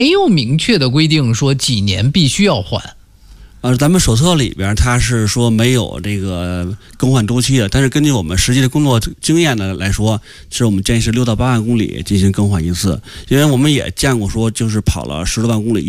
没有明确的规定说几年必须要换。 咱们手册里边它是说没有这个更换周期的，但是根据我们实际的工作经验呢来说，是我们建议是6到8万公里进行更换一次，因为我们也见过说就是跑了10多万公里